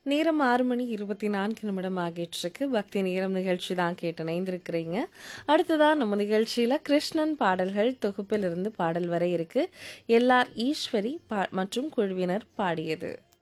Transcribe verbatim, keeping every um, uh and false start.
நேரம் ஆறு மணி இருபத்தி நான்கு நிமிடம் ஆகிட்டிருக்கு. பக்தி நேரம் நிகழ்ச்சி தான் கேட்டு இணைந்திருக்கிறீங்க. அடுத்ததா நம்ம நிகழ்ச்சியில கிருஷ்ணன் பாடல்கள் தொகுப்பிலிருந்து பாடல் வர இருக்கு. எல்.ஆர். ஈஸ்வரி பா மற்றும் குழுவினர் பாடியது.